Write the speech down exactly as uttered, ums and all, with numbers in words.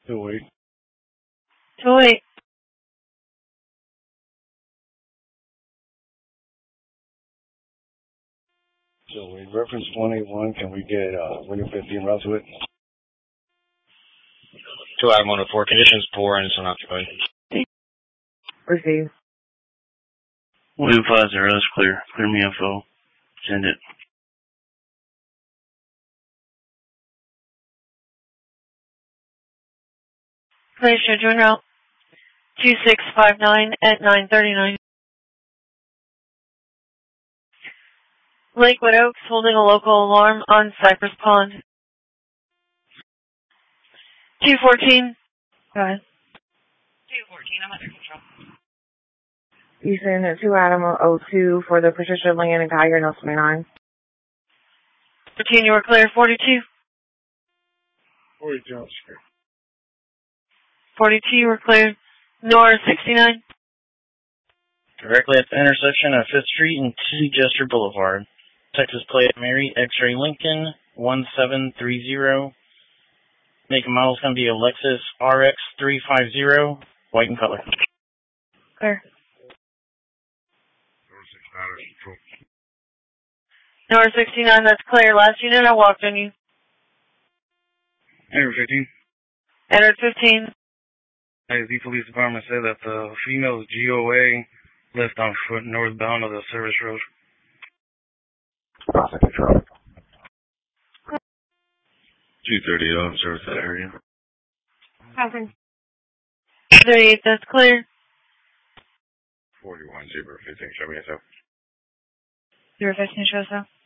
Two eight. Two eight. So we reference one eight one. Can we get uh, William fifteen route to it? Two Adam one oh four. Conditions poor and it's unoccupied. Receive. William five zero. That's clear. Clear me info. Send it. Please show join route two six five nine at nine thirty-nine. Lakewood Oaks holding a local alarm on Cypress Pond. two fourteen. Go ahead. two fourteen, I'm under control. Houston at two Adam oh two for the Patricia Land and Tiger Nelson twenty-nine. fourteen, you were clear. forty-two. forty-two. forty-two, you were clear. Nora sixty-nine. Directly at the intersection of fifth Street and T. Jester Boulevard. Texas plate Mary X-Ray Lincoln one seven three zero. Make and model is going to be a Lexus R X three fifty, white in color. Clear. Nora sixty-nine, that's clear. Last unit, I walked on you. Enter fifteen. Entered fifteen. The police department said that the female's G O A left on foot northbound of the service road. Process control. two thirty-eight officer with that area. Passing. thirty-eight, that's clear. forty-one, zero fifteen, show me yourself. zero fifteen, show so.